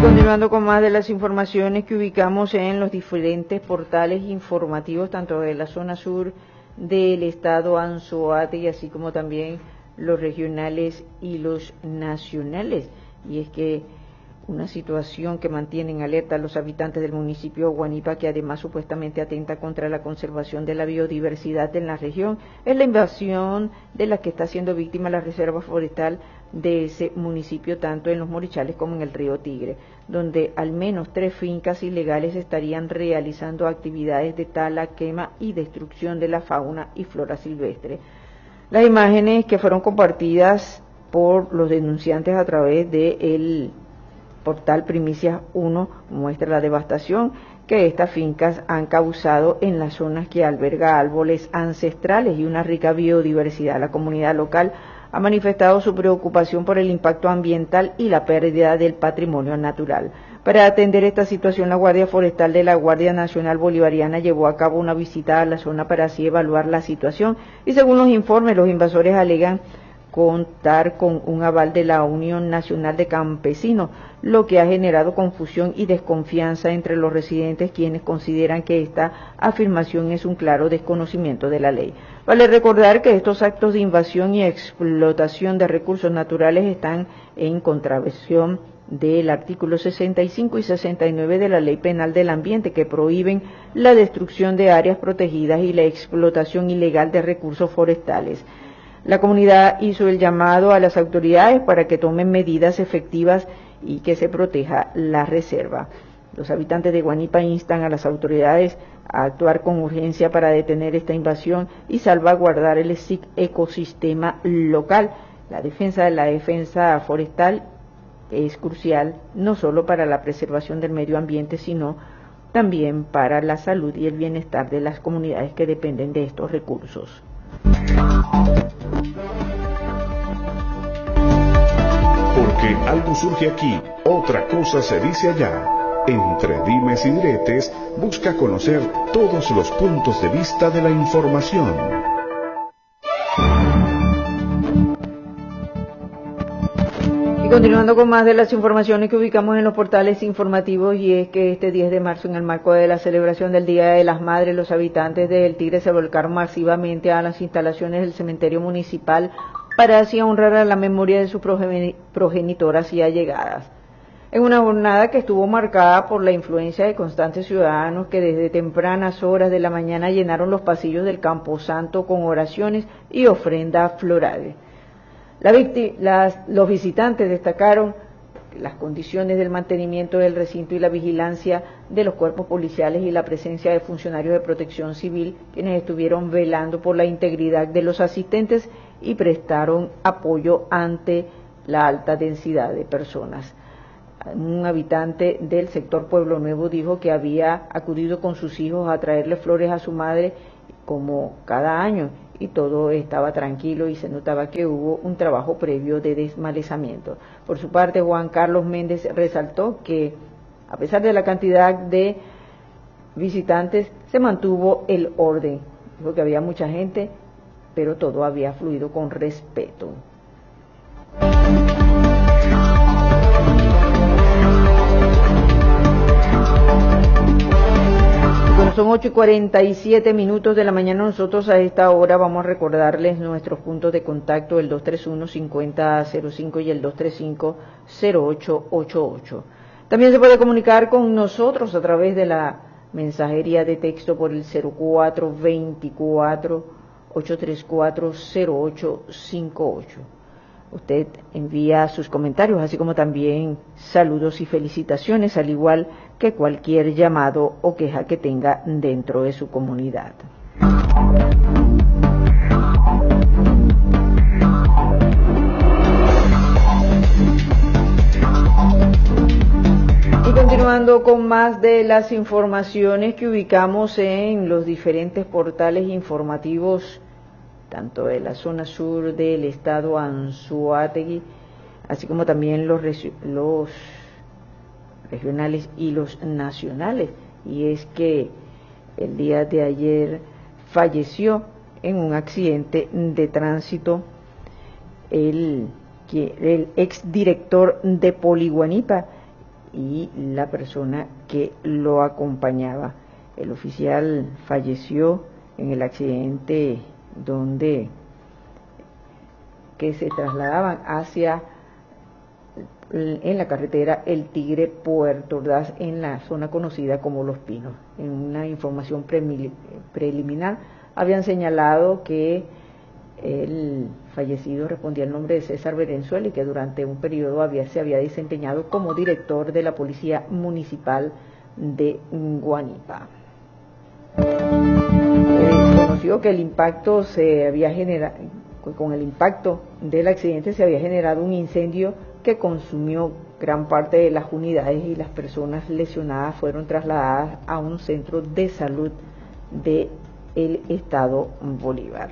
Continuando con más de las informaciones que ubicamos en los diferentes portales informativos, tanto de la zona sur del estado Anzoátegui, así como también los regionales y los nacionales. Y es que una situación que mantiene en alerta a los habitantes del municipio de Guanipa, que además supuestamente atenta contra la conservación de la biodiversidad en la región, es la invasión de la que está siendo víctima la reserva forestal de ese municipio, tanto en los Morichales como en el río Tigre, donde al menos 3 fincas ilegales estarían realizando actividades de tala, quema y destrucción de la fauna y flora silvestre. Las imágenes que fueron compartidas por los denunciantes a través del portal Primicias 1 muestra la devastación que estas fincas han causado en las zonas que alberga árboles ancestrales y una rica biodiversidad. La comunidad local ha manifestado su preocupación por el impacto ambiental y la pérdida del patrimonio natural. Para atender esta situación, la Guardia Forestal de la Guardia Nacional Bolivariana llevó a cabo una visita a la zona para así evaluar la situación y, según los informes, los invasores alegan contar con un aval de la Unión Nacional de Campesinos, lo que ha generado confusión y desconfianza entre los residentes, quienes consideran que esta afirmación es un claro desconocimiento de la ley. Vale recordar que estos actos de invasión y explotación de recursos naturales están en contravención del artículo 65 y 69 de la Ley Penal del Ambiente, que prohíben la destrucción de áreas protegidas y la explotación ilegal de recursos forestales. La comunidad hizo el llamado a las autoridades para que tomen medidas efectivas y que se proteja la reserva. Los habitantes de Guanipa instan a las autoridades a actuar con urgencia para detener esta invasión y salvaguardar el ecosistema local. La defensa forestal es crucial no solo para la preservación del medio ambiente, sino también para la salud y el bienestar de las comunidades que dependen de estos recursos. Porque algo surge aquí, otra cosa se dice allá. Entre dimes y diretes, busca conocer todos los puntos de vista de la información. Y continuando con más de las informaciones que ubicamos en los portales informativos, y es que este 10 de marzo, en el marco de la celebración del Día de las Madres, los habitantes del Tigre se volcaron masivamente a las instalaciones del cementerio municipal para así honrar a la memoria de sus progenitoras y allegadas. En una jornada que estuvo marcada por la influencia de constantes ciudadanos que desde tempranas horas de la mañana llenaron los pasillos del Camposanto con oraciones y ofrendas florales. Los visitantes destacaron las condiciones del mantenimiento del recinto y la vigilancia de los cuerpos policiales y la presencia de funcionarios de protección civil, quienes estuvieron velando por la integridad de los asistentes y prestaron apoyo ante la alta densidad de personas. Un habitante del sector Pueblo Nuevo dijo que había acudido con sus hijos a traerle flores a su madre como cada año, y todo estaba tranquilo y se notaba que hubo un trabajo previo de desmalezamiento. Por su parte, Juan Carlos Méndez resaltó que a pesar de la cantidad de visitantes se mantuvo el orden. Dijo que había mucha gente, pero todo había fluido con respeto. Son 8:47 de la mañana. Nosotros a esta hora vamos a recordarles nuestros puntos de contacto, el 231-5005 y el 235-0888. También se puede comunicar con nosotros a través de la mensajería de texto por el 0424-834-0858. Usted envía sus comentarios, así como también saludos y felicitaciones, al igual que cualquier llamado o queja que tenga dentro de su comunidad. Y continuando con más de las informaciones que ubicamos en los diferentes portales informativos, tanto de la zona sur del estado Anzoátegui, así como también los regionales y los nacionales, y es que el día de ayer falleció en un accidente de tránsito el exdirector de Poliguanipa y la persona que lo acompañaba. El oficial falleció en el accidente que se trasladaban en la carretera El Tigre Puerto Ordaz, en la zona conocida como Los Pinos. En una información preliminar habían señalado que el fallecido respondía al nombre de César Verenzuela y que durante un periodo se había desempeñado como director de la Policía Municipal de Guanipa. Conoció que con el impacto del accidente se había generado un incendio que consumió gran parte de las unidades y las personas lesionadas fueron trasladadas a un centro de salud del estado Bolívar.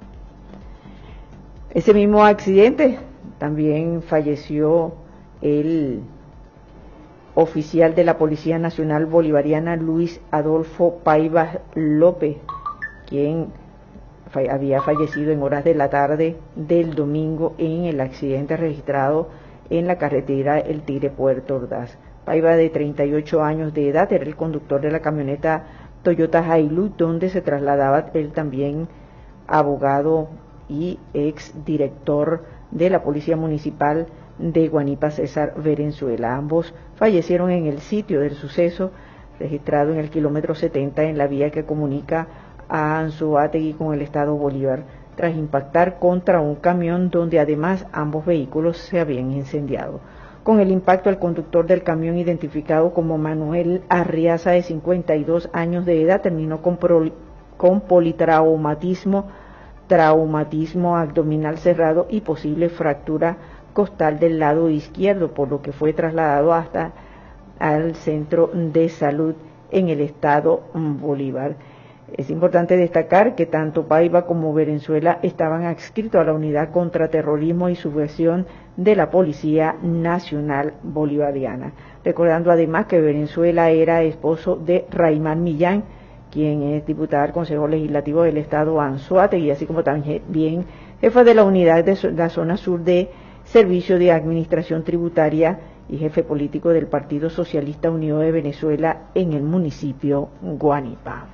Ese mismo accidente también falleció el oficial de la Policía Nacional Bolivariana Luis Adolfo Paiva López, quien había fallecido en horas de la tarde del domingo en el accidente registrado en la carretera El Tigre Puerto Ordaz. Paiva, de 38 años de edad, era el conductor de la camioneta Toyota Hilux, donde se trasladaba él también abogado y ex director de la Policía Municipal de Guanipa, César Verenzuela. Ambos fallecieron en el sitio del suceso, registrado en el kilómetro 70 en la vía que comunica a Anzoátegui con el estado Bolívar, tras impactar contra un camión donde además ambos vehículos se habían incendiado. Con el impacto, el conductor del camión, identificado como Manuel Arriaza, de 52 años de edad, terminó con politraumatismo, traumatismo abdominal cerrado y posible fractura costal del lado izquierdo, por lo que fue trasladado hasta al centro de salud en el estado Bolívar. Es importante destacar que tanto Paiva como Verenzuela estaban adscritos a la Unidad contra Terrorismo y Subversión de la Policía Nacional Bolivariana. Recordando además que Verenzuela era esposo de Raimán Millán, quien es diputada al Consejo Legislativo del Estado Anzoátegui, así como también jefa de la unidad de la zona sur de Servicio de Administración Tributaria y jefe político del Partido Socialista Unido de Venezuela en el municipio Guanipa.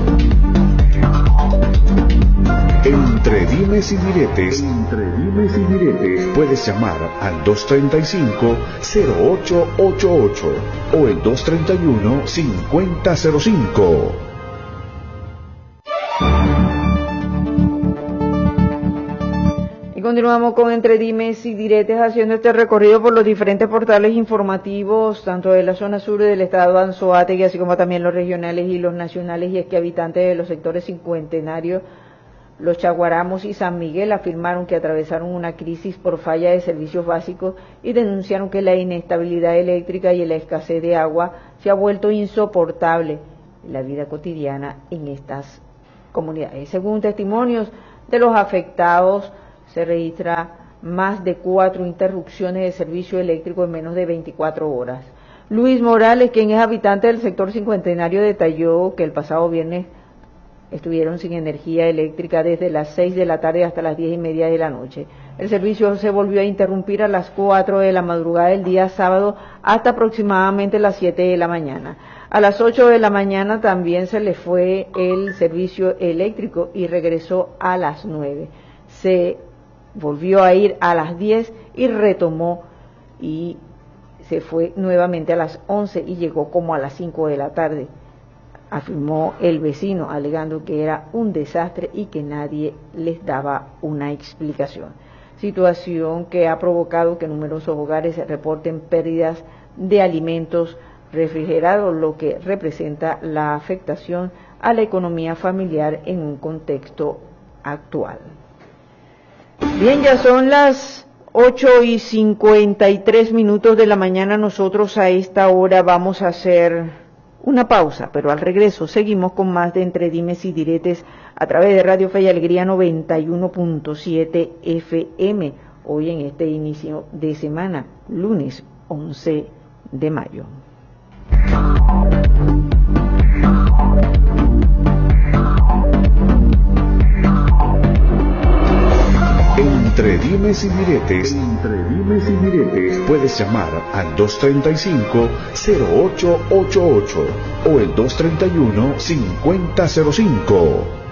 Entre dimes y diretes, puedes llamar al 235-0888 o el 231-5005. Y continuamos con Entre Dimes y Diretes, haciendo este recorrido por los diferentes portales informativos, tanto de la zona sur del estado Anzoátegui, así como también los regionales y los nacionales. Y es que habitantes de los sectores Cincuentenario, Los Chaguaramos y San Miguel afirmaron que atravesaron una crisis por falla de servicios básicos y denunciaron que la inestabilidad eléctrica y la escasez de agua se ha vuelto insoportable en la vida cotidiana en estas comunidades. Según testimonios de los afectados, se registra más de 4 interrupciones de servicio eléctrico en menos de 24 horas. Luis Morales, quien es habitante del sector Cincuentenario, detalló que el pasado viernes estuvieron sin energía eléctrica desde las 6 de la tarde hasta las 10:30 de la noche. El servicio se volvió a interrumpir a las 4 de la madrugada del día sábado hasta aproximadamente las 7 de la mañana. A las 8 de la mañana también se le fue el servicio eléctrico y regresó a las 9. Se volvió a ir a las 10 y retomó y se fue nuevamente a las 11 y llegó como a las 5 de la tarde, afirmó el vecino, alegando que era un desastre y que nadie les daba una explicación. Situación que ha provocado que numerosos hogares se reporten pérdidas de alimentos refrigerados, lo que representa la afectación a la economía familiar en un contexto actual. Bien, ya son las 8:53 de la mañana. Nosotros a esta hora vamos a hacer una pausa, pero al regreso seguimos con más de Entre Dimes y Diretes a través de Radio Fe y Alegría 91.7 FM, hoy en este inicio de semana, lunes 11 de mayo. Entre dimes y diretes, puedes llamar al 235-0888 o el 231-5005.